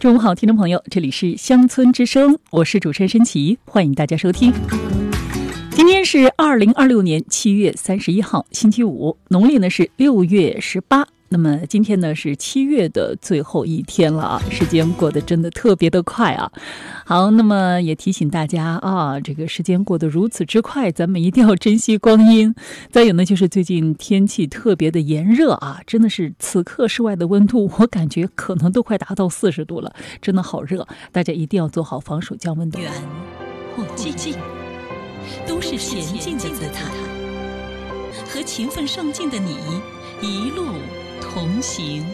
中午好，听众朋友，这里是乡村之声，我是主持人申琦，欢迎大家收听。今天是2026年7月31号，星期五，农历呢是6月18。那么今天呢是7月的最后一天了啊，时间过得真的特别的快啊。好，那么也提醒大家啊，这个时间过得如此之快，咱们一定要珍惜光阴。再有呢，就是最近天气特别的炎热啊，真的是此刻室外的温度，我感觉可能都快达到40度了，真的好热，大家一定要做好防暑降温的。 远或近，都是前进的姿态，和勤奋上进的你一路同行。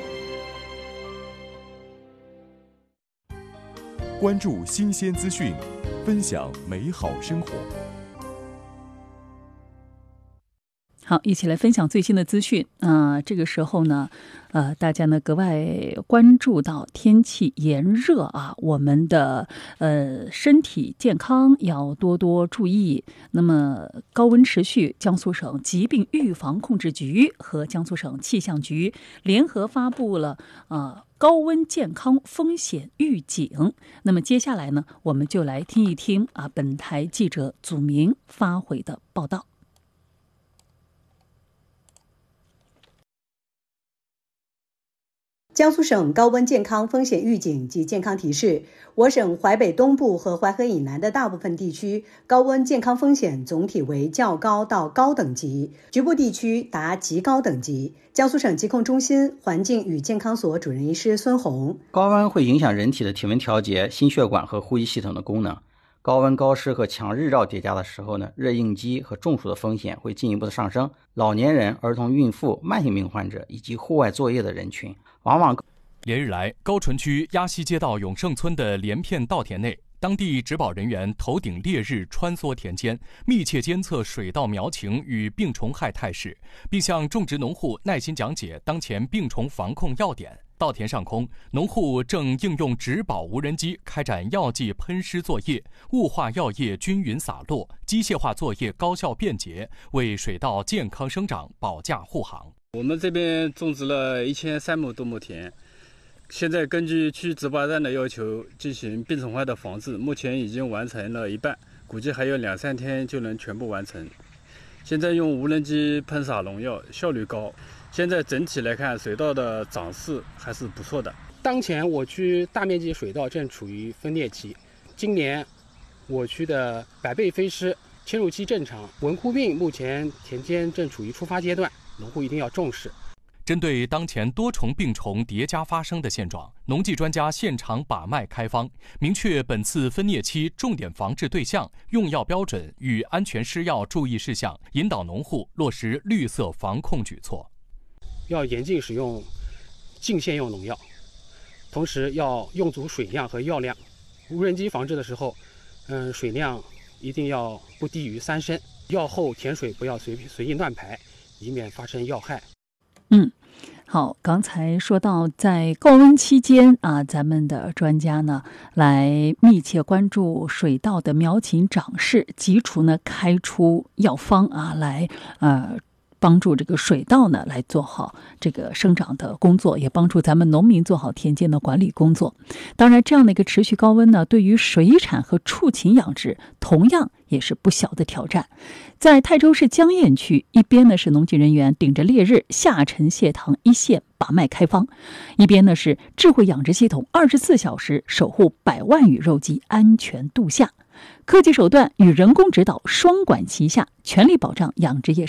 关注新鲜资讯，分享美好生活。 好，一起来分享最新的资讯。这个时候呢，大家呢格外关注到天气炎热啊，我们的身体健康要多多注意。那么高温持续，江苏省疾病预防控制局和江苏省气象局联合发布了高温健康风险预警。那么接下来呢，我们就来听一听本台记者祖明发回的报道。 江苏省高温健康风险预警及健康提示：我省淮北东部和淮河以南的大部分地区高温健康风险总体为较高到高等级，局部地区达极高等级。江苏省疾控中心环境与健康所主任医师孙红： 高温会影响人体的体温调节、心血管和呼吸系统的功能。高温高湿和强日照叠加的时候呢，热应激和中暑的风险会进一步的上升。老年人、儿童、孕妇、慢性病患者以及户外作业的人群，往往连日来，高淳区鸭溪街道永胜村的连片稻田内，当地植保人员头顶烈日穿梭田间，密切监测水稻苗情与病虫害态势，并向种植农户耐心讲解当前病虫防控要点。稻田上空，农户正应用植保无人机开展药剂喷施作业，雾化药液均匀洒落，机械化作业高效便捷，为水稻健康生长保驾护航。 我们这边种植了1300亩多亩田，现在根据区植保站的要求进行病虫害的防治，目前已经完成了一半，估计还有2-3天就能全部完成。现在用无人机喷洒农药，效率高。现在整体来看，水稻的长势还是不错的。 当前我区大面积水稻正处于分裂期，今年我区的百倍飞虱侵入期正常，蚊枯病目前田间正处于出发阶段，农户一定要重视。 针对当前多重病虫叠加发生的现状，农技专家现场把脉开方，明确本次分裂期重点防治对象、用药标准与安全施药注意事项，引导农户落实绿色防控举措。 要严禁使用近线用农药，同时要用足水量和药量。无人机防治的时候，水量一定要不低于3升，药后田水不要随意乱排，以免发生药害。 好，刚才说到在高温期间咱们的专家呢来密切关注水稻的苗情长势，及时呢开出药方来帮助这个水稻呢来做好这个生长的工作，也帮助咱们农民做好田间的管理工作。当然，这样的一个持续高温呢，对于水产和畜禽养殖同样也是不小的挑战。在泰州市江堰区，一边呢是农技人员顶着烈日下沉蟹塘一线把脉开方，一边呢是智慧养殖系统24小时守护100万羽肉鸡安全度夏。科技手段与人工指导双管齐下，全力保障养殖业